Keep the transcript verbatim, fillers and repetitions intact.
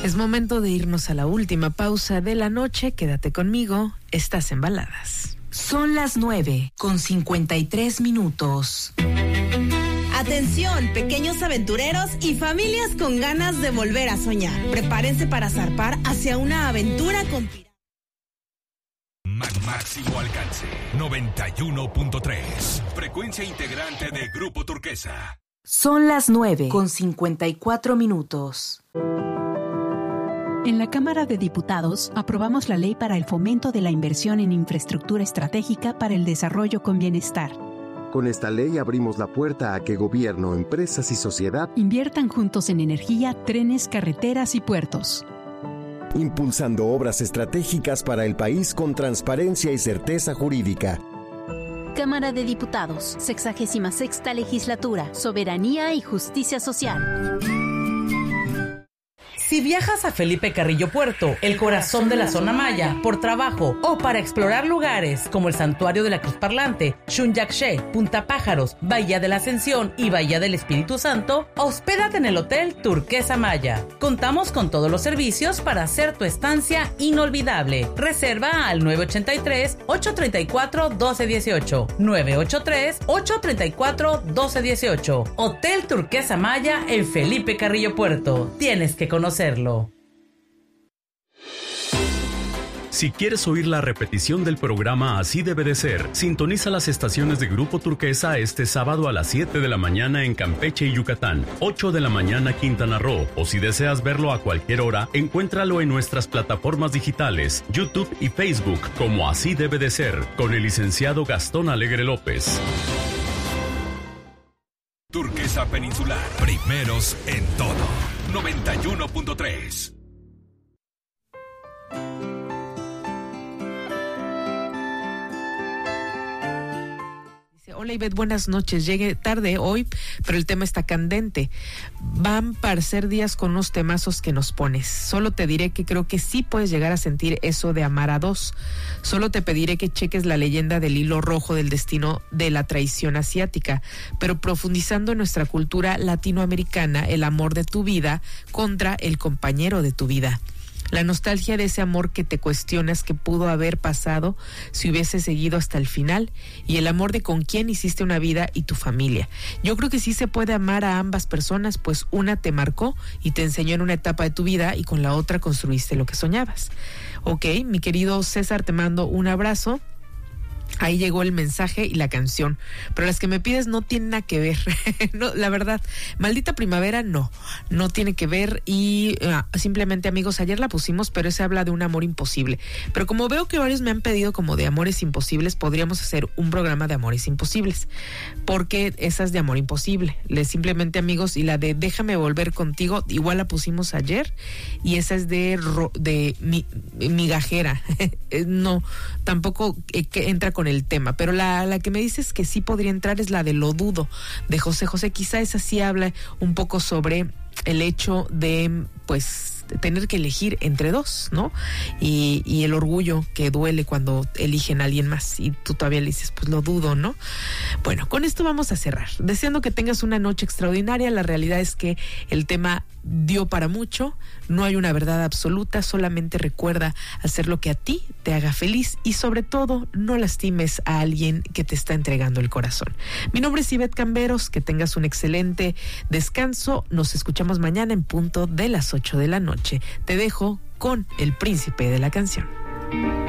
Es momento de irnos a la última pausa de la noche. Quédate conmigo, estás en Baladas. Son las nueve con cincuenta y tres minutos. Atención, pequeños aventureros y familias con ganas de volver a soñar. Prepárense para zarpar hacia una aventura con piratas. Máximo alcance, noventa y uno punto tres. Frecuencia integrante de Grupo Turquesa. Son las nueve con cincuenta y cuatro minutos. En la Cámara de Diputados aprobamos la Ley para el Fomento de la Inversión en Infraestructura Estratégica para el Desarrollo con Bienestar. Con esta ley abrimos la puerta a que gobierno, empresas y sociedad inviertan juntos en energía, trenes, carreteras y puertos. Impulsando obras estratégicas para el país con transparencia y certeza jurídica. Cámara de Diputados, sexagésima sexta Legislatura, Soberanía y Justicia Social. Si viajas a Felipe Carrillo Puerto, el corazón de la zona maya, por trabajo o para explorar lugares como el Santuario de la Cruz Parlante, Xunyaxé, Punta Pájaros, Bahía de la Ascensión y Bahía del Espíritu Santo, hospédate en el Hotel Turquesa Maya. Contamos con todos los servicios para hacer tu estancia inolvidable. Reserva al nueve ocho tres, ocho tres cuatro, uno dos uno ocho, nueve ocho tres, ocho tres cuatro, uno dos uno ocho. Hotel Turquesa Maya en Felipe Carrillo Puerto. Tienes que conocer. Si quieres oír la repetición del programa Así Debe de Ser, sintoniza las estaciones de Grupo Turquesa este sábado a las siete de la mañana en Campeche y Yucatán, ocho de la mañana Quintana Roo, o si deseas verlo a cualquier hora, encuéntralo en nuestras plataformas digitales, YouTube y Facebook como Así Debe de Ser, con el licenciado Gastón Alegre López. Turquesa Peninsular, primeros en todo. noventa y uno punto tres. Hola Ivette, buenas noches. Llegué tarde hoy, pero el tema está candente. Van para ser días con unos temazos que nos pones. Solo te diré que creo que sí puedes llegar a sentir eso de amar a dos. Solo te pediré que cheques la leyenda del hilo rojo del destino de la traición asiática, pero profundizando en nuestra cultura latinoamericana, el amor de tu vida contra el compañero de tu vida. La nostalgia de ese amor que te cuestionas que pudo haber pasado si hubiese seguido hasta el final, y el amor de con quién hiciste una vida y tu familia. Yo creo que sí se puede amar a ambas personas, pues una te marcó y te enseñó en una etapa de tu vida y con la otra construiste lo que soñabas. Ok, mi querido César, te mando un abrazo. Ahí llegó el mensaje y la canción, pero las que me pides no tienen nada que ver. No, la verdad, Maldita Primavera no, no tiene que ver y uh, simplemente, amigos, ayer la pusimos, pero ese habla de un amor imposible. Pero como veo que varios me han pedido como de amores imposibles, podríamos hacer un programa de amores imposibles, porque esa es de amor imposible. Le simplemente, amigos, y la de Déjame volver contigo, igual la pusimos ayer, y esa es de, de mi, migajera. No, tampoco eh, que entra con el tema, pero la, la que me dices que sí podría entrar es la de Lo Dudo, de José José. Quizá esa sí habla un poco sobre el hecho de, pues, tener que elegir entre dos, ¿no? Y, y el orgullo que duele cuando eligen a alguien más y tú todavía le dices, pues lo dudo, ¿no? Bueno, con esto vamos a cerrar. Deseando que tengas una noche extraordinaria. La realidad es que el tema dio para mucho, no hay una verdad absoluta, solamente recuerda hacer lo que a ti te haga feliz y sobre todo no lastimes a alguien que te está entregando el corazón. Mi nombre es Ivette Camberos, que tengas un excelente descanso. Nos escuchamos mañana en punto de las ocho de la noche. Te dejo con El Príncipe de la Canción.